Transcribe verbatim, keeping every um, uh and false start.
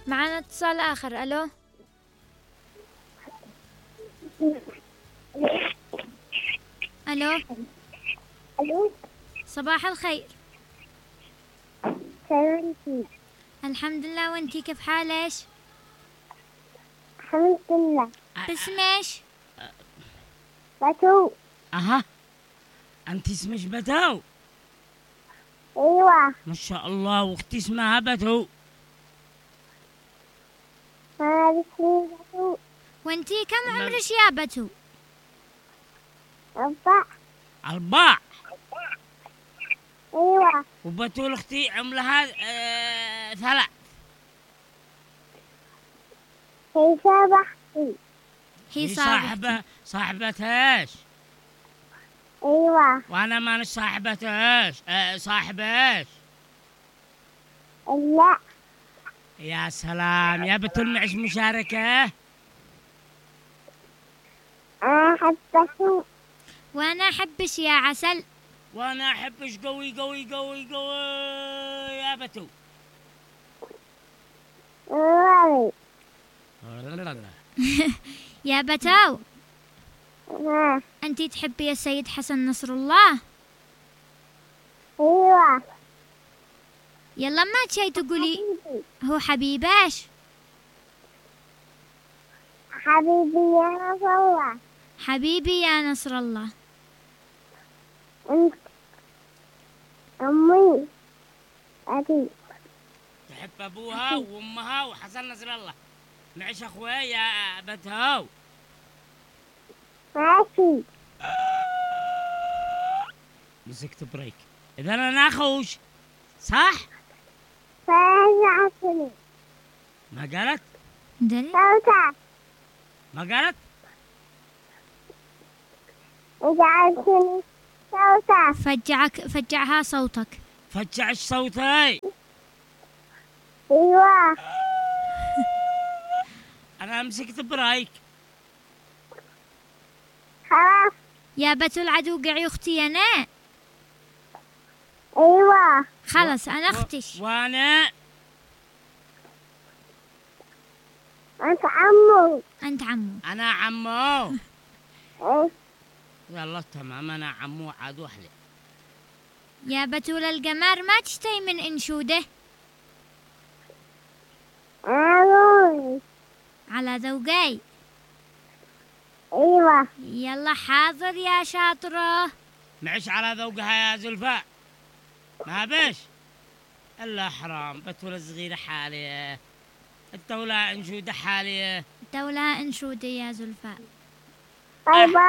معنا اتصال آخر. ألو. ألو. ألو. صباح الخير. سلامتي. الحمد لله، وانتي كيف حالك؟ الحمد لله. باسمش؟ بتو. أها، أنت اسمك بتو؟ أيوة. ما شاء الله، وأختي اسمها بتو. أنا اسمي بتو. وانتي كم ما- عمرك يا بتو؟ أربع. أربع. أيوة. وبتول أختي عمرها آه ثلاث. هي صاحبتي. هي هي صاحبتي. صاحبة صاحبتهاش. أيوة. وأنا ماني صاحبتهاش، آه صاحباش. لا. يا سلام يا بتول، معش مشاركة. أنا أحب بتو. وأنا أحبش يا عسل. وأنا أحبش قوي قوي قوي قوي يا بتول. أيوة. يا بتو، ها. أنتي تحبي السيد حسن نصر الله؟ أيوة. يلا ما شي تقولي حبيبي. هو حبيباش. حبيبي يا نصر الله. حبيبي يا نصر الله. أنت أمي. أبي. تحب أبوها وأمها وحسن نصر الله. معش أخويا يا بتهاو. ماشي. مسكت بريك. إذا أنا أخوش صح؟ فازعتني. ما قالت؟ دليل. صوتك. ما قالت؟ اجعلتني صوتك. فجعك فجعها صوتك. فتش صوتي. ايوه. أنا مسكت بريك. خلاص. يا بتول عدو قعي أختي أنا. ايوه. خلص أنا أختش. وأنا انت عمو. أنت عمو. أنا عمو. ايه. يلا تمام، أنا عمو عاد وحلي. يا بتول القمر ما تشتي من انشوده عمو. على ذوقي. ايوه. يلا حاضر يا شاطرة. معش على ذوقها يا زلفاء. ما بيش إلا حرام. بتولى صغيرة حالية، الدولة انشودة حالية. دولة انشودة يا زلفاء. باي باي.